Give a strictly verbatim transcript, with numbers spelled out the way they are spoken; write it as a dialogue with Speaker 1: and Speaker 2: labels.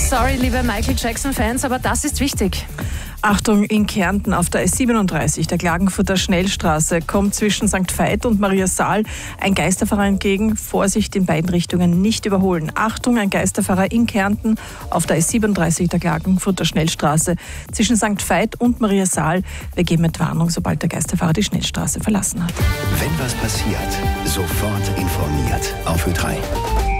Speaker 1: Sorry, liebe Michael Jackson-Fans, aber das ist wichtig.
Speaker 2: Achtung, in Kärnten auf der S siebenunddreißig, der Klagenfurter Schnellstraße, kommt zwischen Sankt Veit und Maria Saal ein Geisterfahrer entgegen. Vorsicht, in beiden Richtungen nicht überholen. Achtung, ein Geisterfahrer in Kärnten auf der S siebenunddreißig, der Klagenfurter Schnellstraße, zwischen Sankt Veit und Maria Saal. Wir geben mit Warnung, sobald der Geisterfahrer die Schnellstraße verlassen hat.
Speaker 3: Wenn was passiert, sofort informiert. Auf Ö drei.